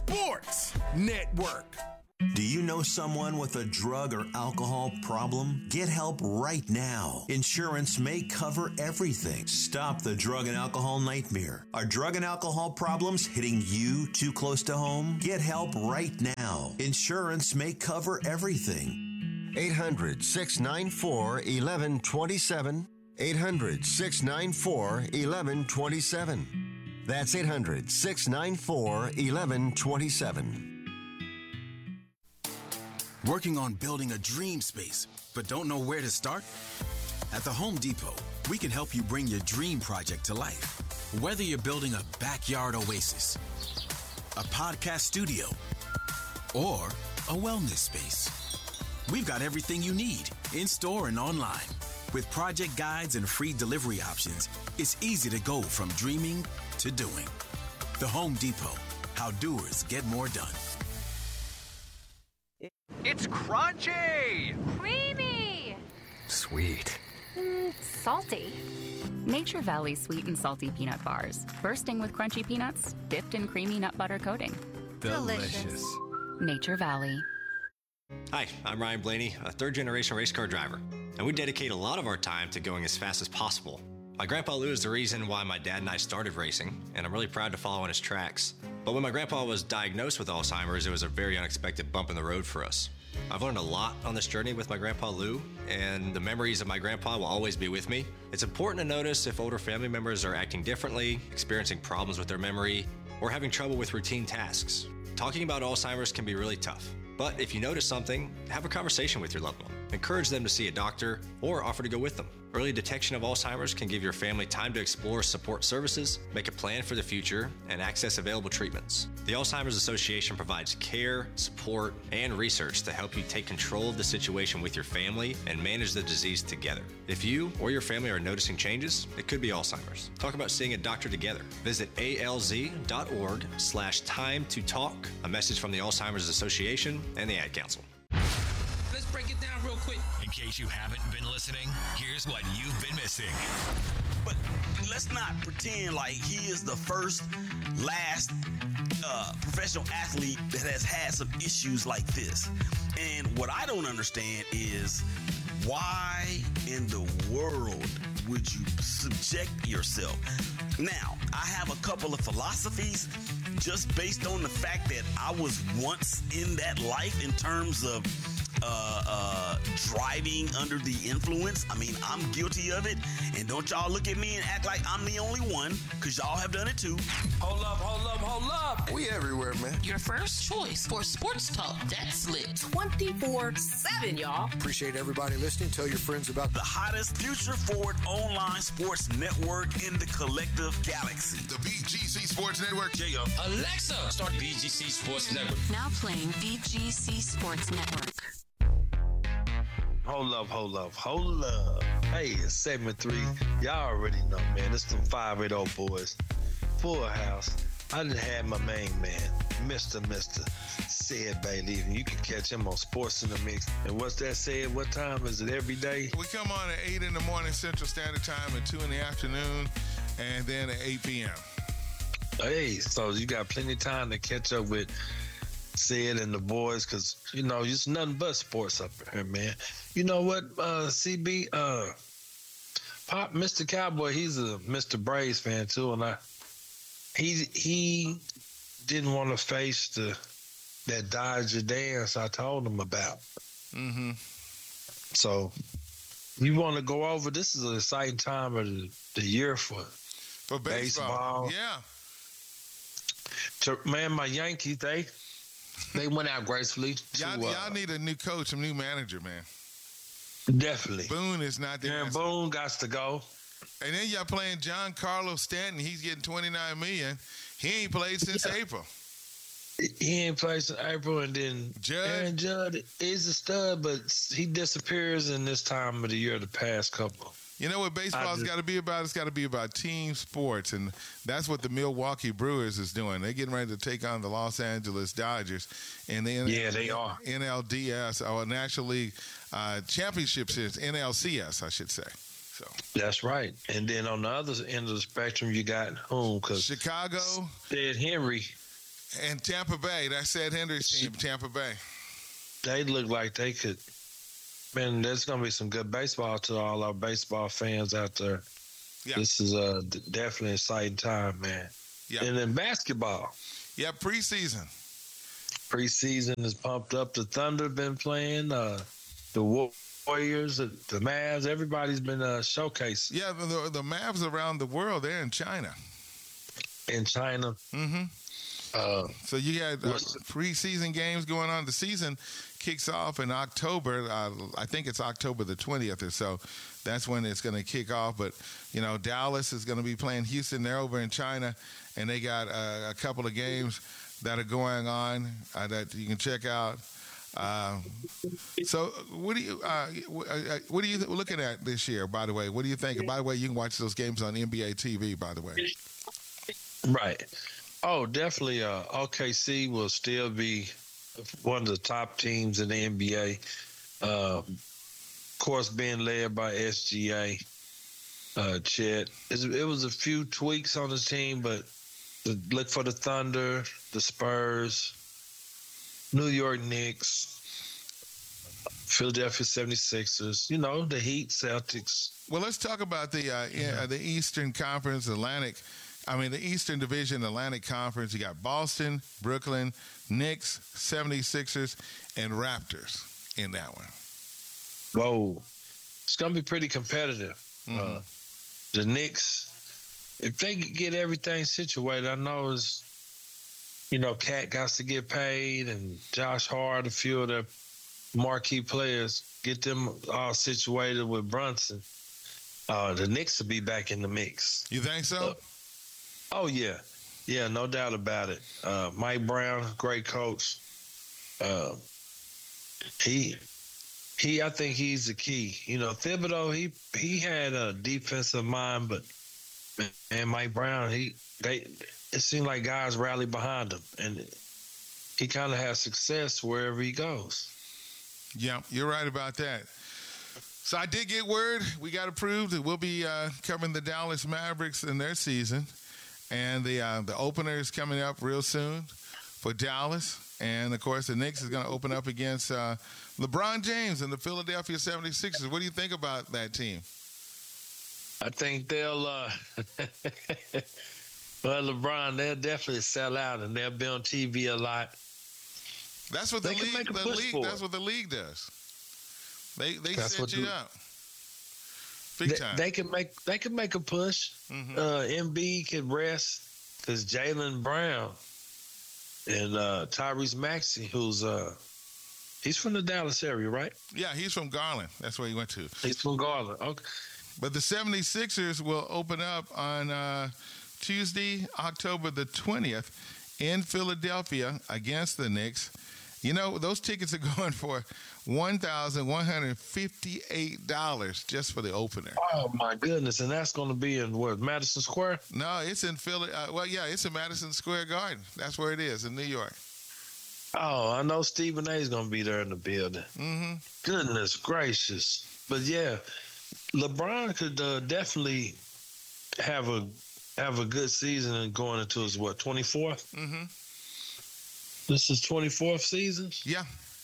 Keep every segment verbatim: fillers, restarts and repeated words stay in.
Sports Network. Do you know someone with a drug or alcohol problem? Get help right now. Insurance may cover everything. Stop the drug and alcohol nightmare. Are drug and alcohol problems hitting you too close to home? Get help right now. Insurance may cover everything. eight hundred, six nine four, one one two seven. eight hundred, six nine four, one one two seven. That's eight hundred, six nine four, one one two seven. Working on building a dream space, but don't know where to start? At the Home Depot, we can help you bring your dream project to life. Whether you're building a backyard oasis, a podcast studio, or a wellness space, we've got everything you need in store and online. With project guides and free delivery options, it's easy to go from dreaming to doing. The Home Depot, how doers get more done. It's crunchy! Creamy! Sweet. Mm, salty. Nature Valley Sweet and Salty Peanut Bars. Bursting with crunchy peanuts, dipped in creamy nut butter coating. Delicious. Nature Valley. Hi, I'm Ryan Blaney, a third-generation race car driver, and we dedicate a lot of our time to going as fast as possible. My grandpa Lou is the reason why my dad and I started racing, and I'm really proud to follow in his tracks. But when my grandpa was diagnosed with Alzheimer's, it was a very unexpected bump in the road for us. I've learned a lot on this journey with my grandpa Lou, and the memories of my grandpa will always be with me. It's important to notice if older family members are acting differently, experiencing problems with their memory, or having trouble with routine tasks. Talking about Alzheimer's can be really tough. But if you notice something, have a conversation with your loved one. Encourage them to see a doctor or offer to go with them. Early detection of Alzheimer's can give your family time to explore support services, make a plan for the future, and access available treatments. The Alzheimer's Association provides care, support, and research to help you take control of the situation with your family and manage the disease together. If you or your family are noticing changes, it could be Alzheimer's. Talk about seeing a doctor together. Visit alz.org slash time to talk. A message from the Alzheimer's Association and the Ad Council. Let's break it down real quick. In case you haven't been listening, here's what you've been missing. But let's not pretend like he is the first, last uh, professional athlete that has had some issues like this. And what I don't understand is why in the world would you subject yourself? Now, I have a couple of philosophies just based on the fact that I was once in that life in terms of Uh, uh, driving under the influence. I mean, I'm guilty of it, and don't y'all look at me and act like I'm the only one, because y'all have done it too. Hold up, hold up, hold up. We everywhere, man. Your first choice for sports talk that's lit. twenty-four seven, y'all. Appreciate everybody listening. Tell your friends about the hottest future forward online sports network in the collective galaxy. The B G C Sports Network. J-O. Alexa, start B G C Sports Network. Now playing B G C Sports Network. Hold up, hold up, hold up. Hey, it's segment three. Y'all already know, man. It's them five eight oh boys. Full house. I done had my main man, Mister Mister Sid Bailey. And you can catch him on Sports in the Mix. And what's that, Sid? What time is it every day? We come on at eight in the morning Central Standard Time and two in the afternoon, and then at eight p.m. Hey, so you got plenty of time to catch up with Sid and the boys, because, you know, it's nothing but sports up here, man. You know what, uh, C B? Uh, Pop, Mister Cowboy, he's a Mister Braves fan, too, and I, he he didn't want to face the that Dodger dance I told him about. Mm-hmm. So, you want to go over? This is an exciting time of the, the year for, for baseball. baseball. Yeah. To, man, my Yankees, they... They went out gracefully. To, y'all, uh, y'all need a new coach, a new manager, man. Definitely. Boone is not there. Aaron Boone got to go. And then y'all playing Giancarlo Stanton. He's getting twenty-nine million dollars. He ain't played since yeah. April. He ain't played since April. And then Judd. Aaron Judd is a stud, but he disappears in this time of the year, the past couple. You know what baseball's got to be about? It's got to be about team sports, and that's what the Milwaukee Brewers is doing. They're getting ready to take on the Los Angeles Dodgers in the yeah, they are. N L D S, or National League uh, Championship Series, N L C S, I should say. So that's right. And then on the other end of the spectrum, you got whom? Because Chicago, Ed Henry And Tampa Bay, that's Ed Hendricks' team, Tampa Bay. They look like they could. Man, there's going to be some good baseball to all our baseball fans out there. Yeah. This is a definitely an exciting time, man. Yeah. And then basketball. Yeah, preseason. Preseason is pumped up. The Thunder been playing. Uh, the Warriors, the Mavs, everybody's been uh, showcased. Yeah, the, the Mavs around the world, they're in China. In China. Mm-hmm. Uh, so you got uh, preseason games going on. The season kicks off in October. Uh, I think it's October the twentieth or so. That's when it's going to kick off. But, you know, Dallas is going to be playing Houston. They're over in China, and they got uh, a couple of games that are going on uh, that you can check out. Uh, so what do you uh, what are you looking at this year, by the way? What do you think? And by the way, you can watch those games on N B A T V, by the way. Right. Oh, definitely. Uh, O K C will still be one of the top teams in the N B A. Uh, of course, being led by S G A, uh, Chet. It was a few tweaks on the team, but the, look for the Thunder, the Spurs, New York Knicks, Philadelphia seventy-sixers, you know, the Heat, Celtics. Well, let's talk about the uh, yeah. the Eastern Conference, Atlantic. I mean, the Eastern Division, Atlantic Conference. You got Boston, Brooklyn, Knicks, seventy-sixers, and Raptors in that one. Whoa. It's going to be pretty competitive. Mm-hmm. Uh, the Knicks, if they get everything situated, I know it's, you know, Cat got to get paid, and Josh Hart, a few of the marquee players, get them all situated with Brunson. Uh, the Knicks will be back in the mix. You think so? Uh, oh, yeah. Yeah, no doubt about it. Uh, Mike Brown, great coach. Uh, he, he, I think he's the key. You know, Thibodeau, he he had a defensive mind, but man, Mike Brown, he they it seemed like guys rallied behind him, and he kind of has success wherever he goes. Yeah, you're right about that. So I did get word. We got approved that we'll be uh, covering the Dallas Mavericks in their season. And the uh, the opener is coming up real soon for Dallas. And, of course, the Knicks is going to open up against uh, LeBron James and the Philadelphia seventy-sixers. What do you think about that team? I think they'll uh, – well, LeBron, they'll definitely sell out, and they'll be on T V a lot. That's what the league, the league that's what the league does. They they that's set you the, up. Big time. They, they can make they can make a push. Mm-hmm. Uh, Embiid can rest because Jaylen Brown and uh, Tyrese Maxey, who's uh, he's from the Dallas area, right? Yeah, he's from Garland. That's where he went to. He's from Garland. Okay. But the seventy-sixers will open up on uh, Tuesday, October the twentieth in Philadelphia against the Knicks. You know, those tickets are going for one thousand one hundred fifty-eight dollars just for the opener. Oh, my goodness. And that's going to be in, what, Madison Square? No, it's in Philly. Uh, well, yeah, it's in Madison Square Garden. That's where it is in New York. Oh, I know Stephen A. is going to be there in the building. Mm-hmm. Goodness gracious. But, yeah, LeBron could uh, definitely have a have a good season and going into his, what, twenty-fourth? Mm-hmm. This is twenty-fourth season? Yeah.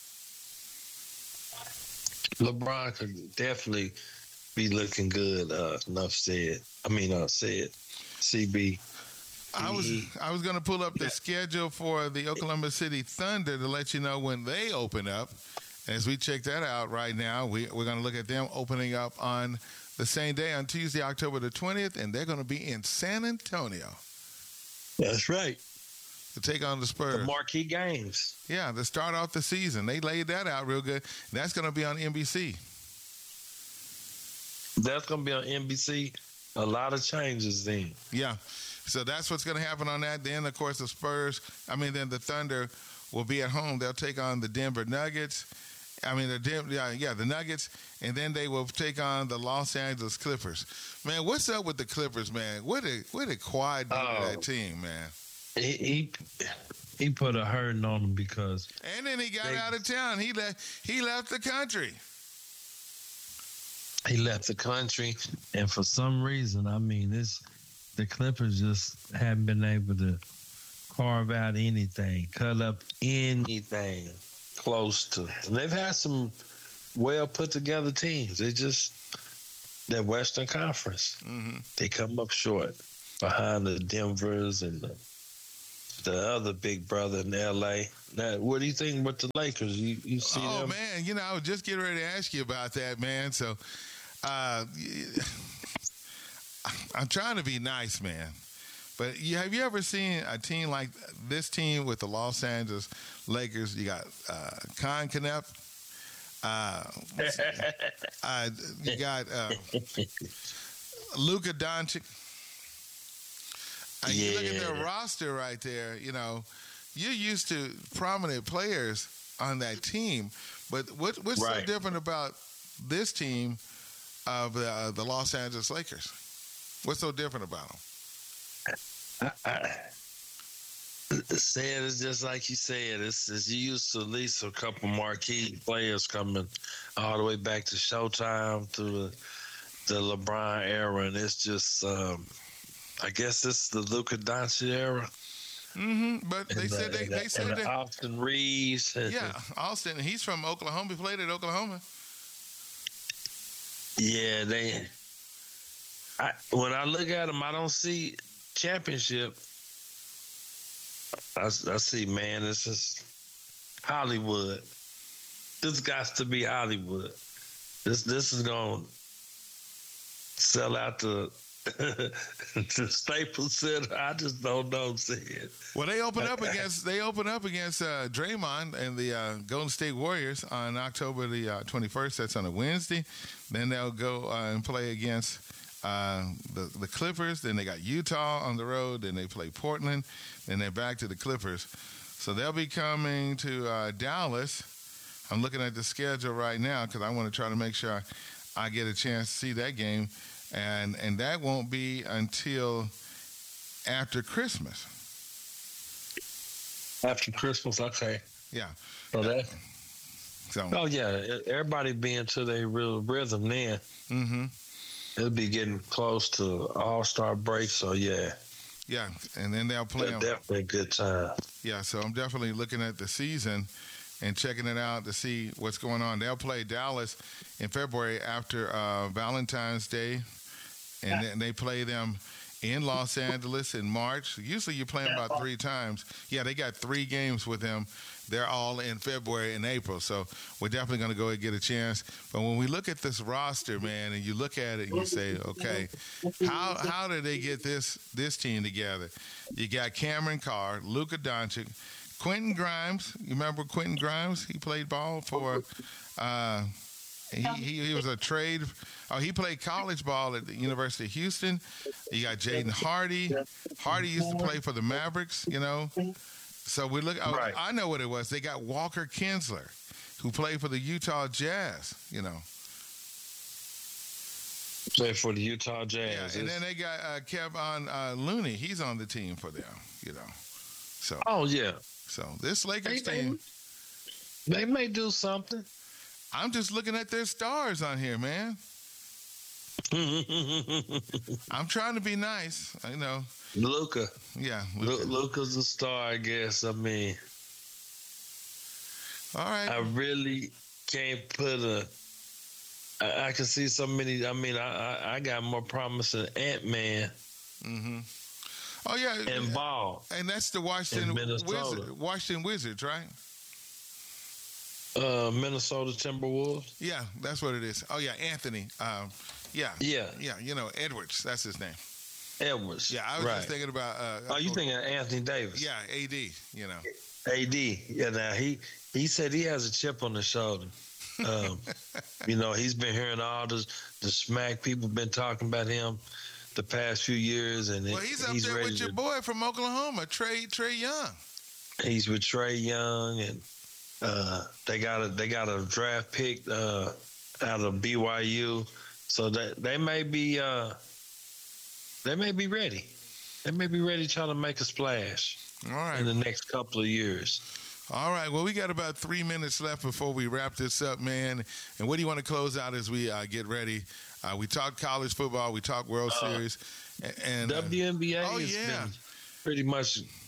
LeBron could definitely be looking good. Uh, enough said. I mean, uh, said. C B. I was I was going to pull up the schedule for the Oklahoma City Thunder to let you know when they open up. As we check that out right now, we, we're going to look at them opening up on the same day on Tuesday, October the twentieth, and they're going to be in San Antonio. That's right. To take on the Spurs. The marquee games. Yeah, to start off the season. They laid that out real good. That's going to be on N B C. That's going to be on N B C. A lot of changes then. Yeah. So that's what's going to happen on that. Then, of course, the Spurs, I mean, then the Thunder will be at home. They'll take on the Denver Nuggets. I mean, the Dem- yeah, yeah, the Nuggets. And then they will take on the Los Angeles Clippers. Man, what's up with the Clippers, man? What a, what a quiet dude oh. that team, man. He, he he put a hurting on them because and then he got they, out of town. He left. He left the country. He left the country, and for some reason, I mean, this the Clippers just haven't been able to carve out anything, cut up anything close to. And they've had some well put together teams. They just that Western Conference. Mm-hmm. They come up short behind the Denvers and the, the other big brother in L A. Now, what do you think with the Lakers? You you see oh, them? man, you know, I was just getting ready to ask you about that, man. So, uh, I'm trying to be nice, man. But you, have you ever seen a team like this team with the Los Angeles Lakers? You got uh, Con Knepp. Uh, uh, you got uh, Luka Doncic. Uh, yeah. You look at their roster right there, you know, you're used to prominent players on that team. But what, what's right. so different about this team of the, uh, the Los Angeles Lakers? What's so different about them? I, I, saying it's just like you said. It's, it's you used to at least a couple marquee players coming all the way back to Showtime to the, the LeBron era, and it's just, um, I guess it's the Luka Doncic era. Mm-hmm. But they and said the, they, they and said the that Austin Reeves. And yeah, Austin. He's from Oklahoma. He played at Oklahoma. Yeah, they. I, when I look at them, I don't see championship. I, I see, man, this is Hollywood. This got to be Hollywood. This this is gonna sell out the the Staples Center. I just don't know. See it. Well, they open up against they open up against uh, Draymond and the uh, Golden State Warriors on October the uh, twenty-first. That's on a Wednesday. Then they'll go uh, and play against uh, the the Clippers. Then they got Utah on the road. Then they play Portland. Then they're back to the Clippers. So they'll be coming to uh, Dallas. I'm looking at the schedule right now because I want to try to make sure I get a chance to see that game. And and that won't be until after Christmas. After Christmas, okay. Yeah. So that. So. Oh yeah, everybody being to their real rhythm then. Mm-hmm. It'll be getting close to All-Star break. So yeah. Yeah, and then they'll play them. Definitely a good time. Yeah, so I'm definitely looking at the season and checking it out to see what's going on. They'll play Dallas in February after uh, Valentine's Day, and then they play them in Los Angeles in March. Usually you play them about three times. Yeah, they got three games with them. They're all in February and April, so we're definitely going to go and get a chance. But when we look at this roster, man, and you look at it and you say, okay, how how did they get this this team together? You got Cameron Carr, Luka Doncic, Quentin Grimes. You remember Quentin Grimes? He played ball for uh, he, he he was a trade. Oh, he played college ball at the University of Houston. You got Jaden Hardy. Hardy used to play for the Mavericks, you know. So we look. Oh, right. I know what it was. They got Walker Kinsler, who played for the Utah Jazz. You know, played for the Utah Jazz. Yeah, and then they got uh, Kevon uh, Looney. He's on the team for them. You know, so. Oh yeah. So this Lakers they, team, they may do something. I'm just looking at their stars on here, man. I'm trying to be nice. I know. Luka. Yeah. Luka. Luka's a star, I guess. I mean. All right. I really can't put a. I, I can see so many. I mean, I I, I got more promise than Ant-Man. Mm-hmm. Oh yeah. And Ball. And that's the Washington Wizards. Washington Wizards, right? Uh, Minnesota Timberwolves. Yeah, that's what it is. Oh yeah, Anthony. Um, yeah. Yeah. Yeah. You know, Edwards. That's his name. Edwards. Yeah, I was right. just thinking about. Uh, oh, you thinking of Anthony Davis? Yeah, A D. You know. A D. Yeah. Now he he said he has a chip on his shoulder. Um, you know, he's been hearing all the the smack. People been talking about him the past few years, and well, he's it, up he's there with your to, boy from Oklahoma, Trey Trae Young. He's with Trae Young, and uh, they got a they got a draft pick uh, out of B Y U, so that they may be uh, they may be ready. They may be ready to try to make a splash. All right. In the next couple of years. All right. Well, we got about three minutes left before we wrap this up, man. And what do you want to close out as we uh, get ready? Uh, we talked college football. We talked World uh, Series. And W N B A uh, oh, has yeah. been pretty much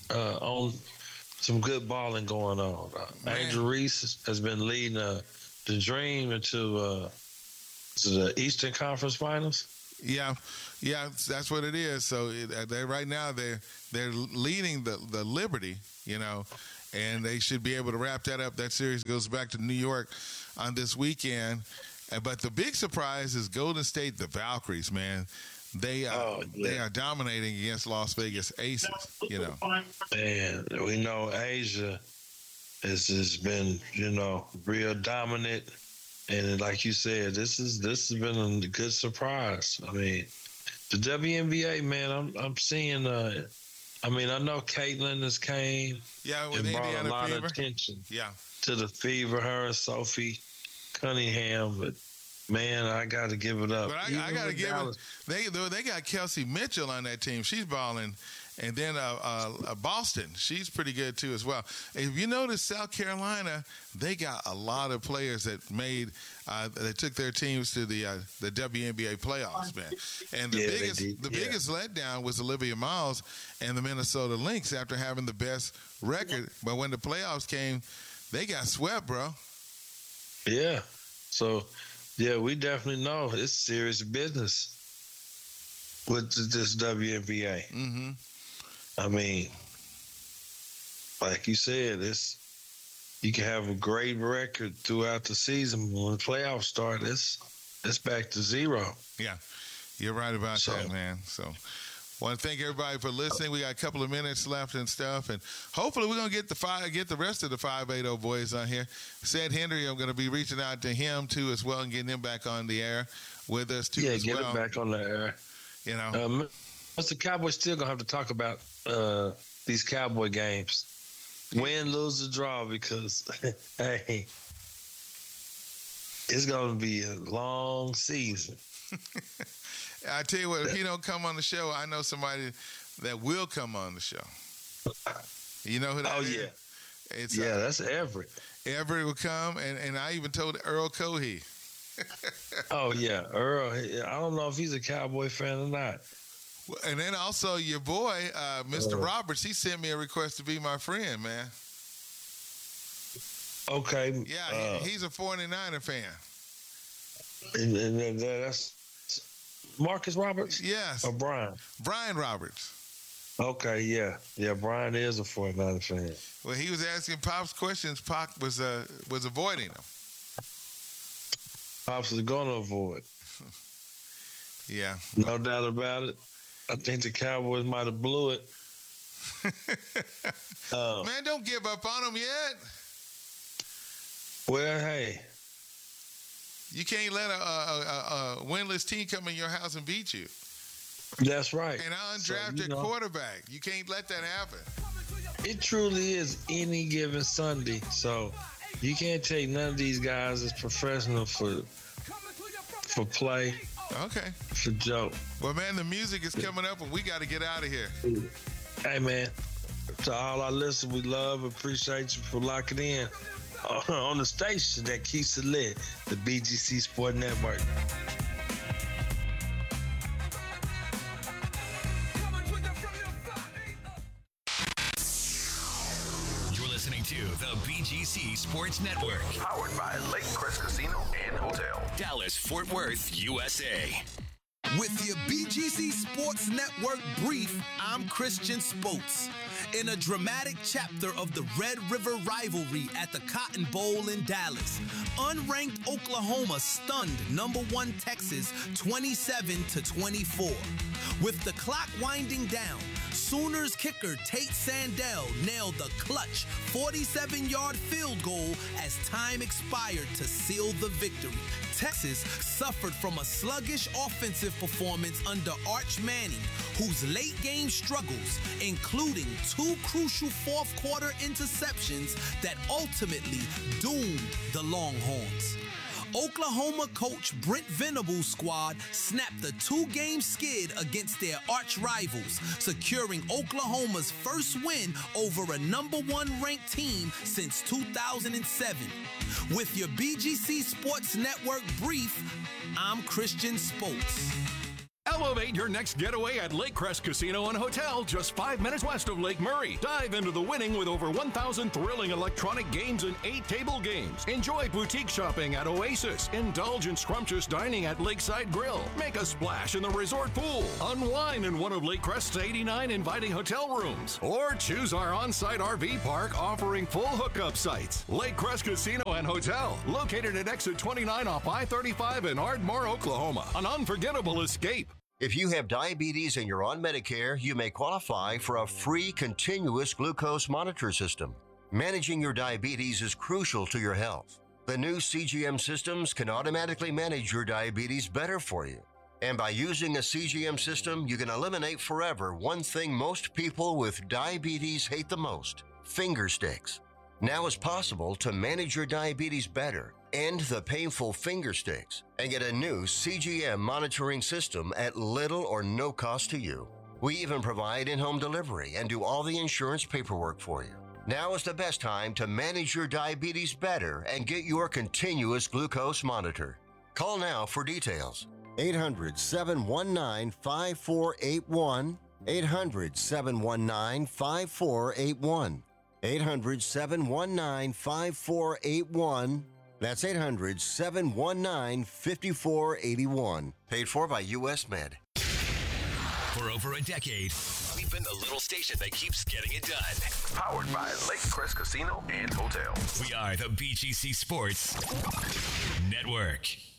uh, on some good balling going on. Uh, Angel Reese has been leading uh, the Dream into uh, to the Eastern Conference Finals. Yeah, yeah, that's what it is. So it, they right now they're they're leading the the Liberty, you know, and they should be able to wrap that up. That series goes back to New York on this weekend. But the big surprise is Golden State, the Valkyries, man. They are, oh, yeah. they are dominating against Las Vegas Aces, you know. And we know Asia has, has been, you know, real dominant. And like you said, this is this has been a good surprise. I mean, the W N B A, man, I'm I'm seeing. Uh, I mean, I know Caitlin has came. Yeah, with and brought Indiana a lot Fever. of attention. Yeah, to the Fever, her and Sophie Cunningham, but. Man, I got to give it up. But I, I got to give it. They they got Kelsey Mitchell on that team. She's balling, and then uh, uh, Boston. She's pretty good too as well. If you notice, South Carolina, they got a lot of players that made. Uh, they took their teams to the uh, the W N B A playoffs, man. And the yeah, biggest the yeah. biggest letdown was Olivia Miles and the Minnesota Lynx after having the best record. But when the playoffs came, they got swept, bro. Yeah. So. Yeah, we definitely know it's serious business with this W N B A. Mm-hmm. I mean, like you said, it's you can have a great record throughout the season. When the playoffs start, it's it's back to zero. Yeah, you're right about so, that, man. So. Want to thank everybody for listening. We got a couple of minutes left and stuff, and hopefully we're gonna get the five, get the rest of the five eighty boys on here. Ced Henry, I'm gonna be reaching out to him too as well and getting him back on the air with us too. Yeah, as get well. him back on the air. You know, um, Mister Cowboys still gonna have to talk about uh, these Cowboy games, win, lose, or draw, because hey, it's gonna be a long season. I tell you what, if he don't come on the show, I know somebody that will come on the show. You know who that oh, is? yeah. It's, yeah, uh, that's Everett. Everett will come, and, and I even told Earl Cohey. oh, yeah, Earl. I don't know if he's a Cowboy fan or not. And then also your boy, uh, Mister Uh, Roberts, he sent me a request to be my friend, man. Okay. Yeah, uh, he, he's a forty-niner fan. And, and, and that's Marcus Roberts? Yes. Or Brian? Brian Roberts. Okay, yeah. Yeah, Brian is a forty-niner fan. Well, he was asking Pop's questions. Pop was uh, was avoiding them. Pops is going to avoid. Yeah. No doubt about it. I think the Cowboys might have blew it. uh, Man, don't give up on them yet. Well, hey. You can't let a, a, a, a winless team come in your house and beat you. That's right. And an undrafted so, you know, quarterback. You can't let that happen. It truly is any given Sunday. So you can't take none of these guys as professional for for play. Okay. For joke. Well, man, the music is coming up and we got to get out of here. Hey, man. To all our listeners, we love and appreciate you for locking in on the station that keeps it lit, the B G C Sport Network. You're listening to the B G C Sports Network, powered by Lake Crest Casino and Hotel, Dallas, Fort Worth, U S A. With your B G C Sports Network brief, I'm Christian Spotes. In a dramatic chapter of the Red River rivalry at the Cotton Bowl in Dallas, unranked Oklahoma stunned number one Texas twenty-seven to twenty-four. With the clock winding down, Sooners kicker Tate Sandell nailed the clutch forty-seven-yard field goal as time expired to seal the victory. Texas suffered from a sluggish offensive performance under Arch Manning, whose late-game struggles, including two crucial fourth-quarter interceptions that ultimately doomed the Longhorns. Oklahoma coach Brent Venables' squad snapped the two-game skid against their arch-rivals, securing Oklahoma's first win over a number one ranked team since two thousand seven. With your B G C Sports Network brief, I'm Christian Spotes. Elevate your next getaway at Lake Crest Casino and Hotel, just five minutes west of Lake Murray. Dive into the winning with over one thousand thrilling electronic games and eight table games. Enjoy boutique shopping at Oasis. Indulge in scrumptious dining at Lakeside Grill. Make a splash in the resort pool. Unwind in one of Lake Crest's eighty-nine inviting hotel rooms. Or choose our on-site R V park offering full hookup sites. Lake Crest Casino and Hotel, located at exit twenty-nine off I thirty-five in Ardmore, Oklahoma. An unforgettable escape. If you have diabetes and you're on Medicare, you may qualify for a free continuous glucose monitor system. Managing your diabetes is crucial to your health. The new C G M systems can automatically manage your diabetes better for you. And by using a C G M system, you can eliminate forever one thing most people with diabetes hate the most: finger sticks. Now it's possible to manage your diabetes better, end the painful finger sticks, and get a new C G M monitoring system at little or no cost to you. We even provide in-home delivery and do all the insurance paperwork for you. Now is the best time to manage your diabetes better and get your continuous glucose monitor. Call now for details. eight hundred, seven one nine, five four eight one. eight hundred, seven one nine, five four eight one. eight hundred, seven one nine, five four eight one. That's eight hundred, seven one nine, five four eight one. Paid for by U S Med. For over a decade, we've been the little station that keeps getting it done. Powered by Lake Crest Casino and Hotel. We are the B G C Sports Network.